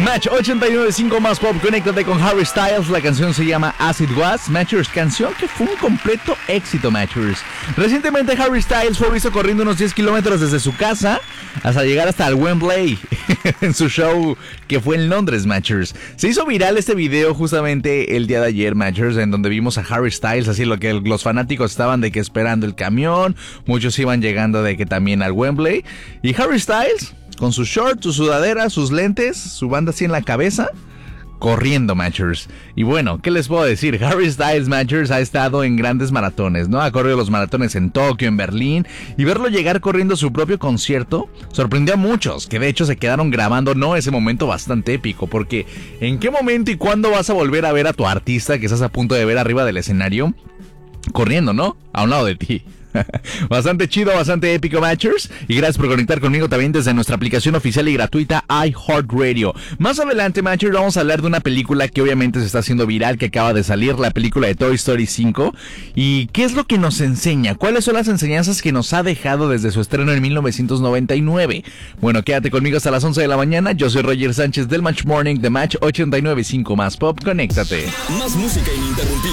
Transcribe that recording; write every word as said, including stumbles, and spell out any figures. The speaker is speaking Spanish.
Match ochenta y nueve punto cinco más pop, conéctate con Harry Styles. La canción se llama As It Was, Matchers, canción que fue un completo éxito, Matchers. Recientemente Harry Styles fue visto corriendo unos diez kilómetros desde su casa hasta llegar hasta el Wembley en su show que fue en Londres, Matchers. Se hizo viral este video justamente el día de ayer, Matchers, en donde vimos a Harry Styles, así lo que los fanáticos estaban de que esperando el camión, muchos iban llegando de que también al Wembley, y Harry Styles con su short, su sudadera, sus lentes, su banda así en la cabeza, corriendo, Matchers. Y bueno, ¿qué les puedo decir? Harry Styles, Matchers, ha estado en grandes maratones, ¿no? Ha corrido los maratones en Tokio, en Berlín, y verlo llegar corriendo su propio concierto sorprendió a muchos, que de hecho se quedaron grabando, ¿no? Ese momento bastante épico, porque ¿en qué momento y cuándo vas a volver a ver a tu artista que estás a punto de ver arriba del escenario corriendo, ¿no? A un lado de ti. Bastante chido, bastante épico, Matchers. Y gracias por conectar conmigo también desde nuestra aplicación oficial y gratuita iHeartRadio. Más adelante, Matchers, vamos a hablar de una película que obviamente se está haciendo viral, que acaba de salir, la película de Toy Story cinco. ¿Y qué es lo que nos enseña? ¿Cuáles son las enseñanzas que nos ha dejado desde su estreno en mil novecientos noventa y nueve? Bueno, quédate conmigo hasta las once de la mañana. Yo soy Roger Sánchez del Match Morning de Match ochenta y nueve punto cinco más pop. Conéctate. Más música ininterrumpida.